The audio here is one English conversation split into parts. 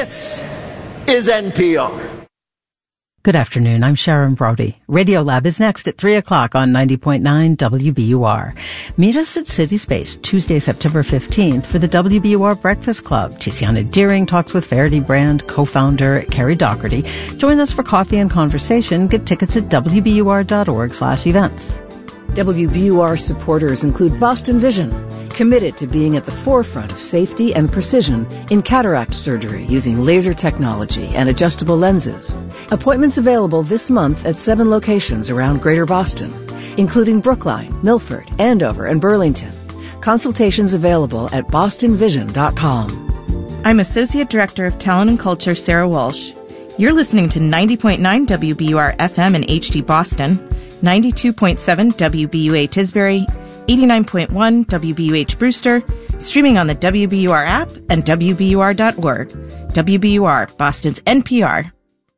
This is NPR. Good afternoon. I'm Sharon Brody. Radiolab is next at 3 o'clock on 90.9 WBUR. Meet us at City Space Tuesday, September 15th for the WBUR Breakfast Club. Tiziana Deering talks with Verity Brand co-founder Carrie Doherty. Join us for coffee and conversation. Get tickets at wbur.org/events. WBUR supporters include Boston Vision, committed to being at the forefront of safety and precision in cataract surgery using laser technology and adjustable lenses. Appointments available this month at 7 locations around Greater Boston, including Brookline, Milford, Andover, and Burlington. Consultations available at bostonvision.com. I'm Associate Director of Talent and Culture, Sarah Walsh. You're listening to 90.9 WBUR FM in HD Boston, 92.7 WBUA Tisbury, 89.1 WBUH Brewster, streaming on the WBUR app and WBUR.org. WBUR, Boston's NPR.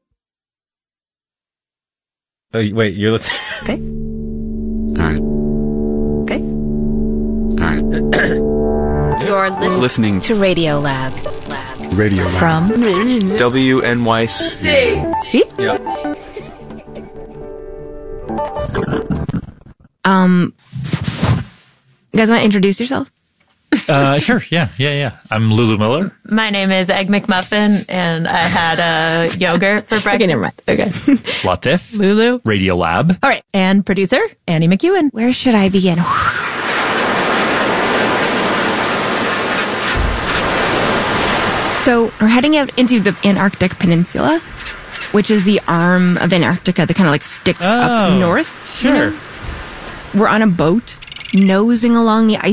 Wait, you're listening? Okay. All right. Okay. All right. You're listening to Radiolab. Radio From WNYC. Yeah. You guys want to introduce yourself? Sure. Yeah. I'm Lulu Miller. My name is Egg McMuffin, and I had a yogurt for breakfast. Okay, never mind. Okay. Latif. Lulu. Radiolab. All right. And producer, Annie McEwen. Where should I begin? So we're heading out into the Antarctic Peninsula, which is the arm of Antarctica that kind of like sticks up north. Sure. You know? We're on a boat nosing along the icy